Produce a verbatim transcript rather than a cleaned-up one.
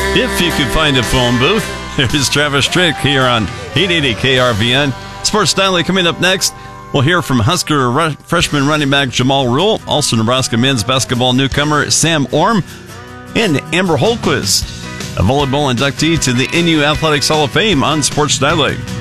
If you could find a phone booth, there's Travis Strick here on eight eighty K R V N. Sports Nightly coming up next. We'll hear from Husker ru- freshman running back Jamal Rule, also Nebraska men's basketball newcomer Sam Orm, and Amber Holquist, a volleyball inductee to the N U Athletics Hall of Fame on Sports Nightly.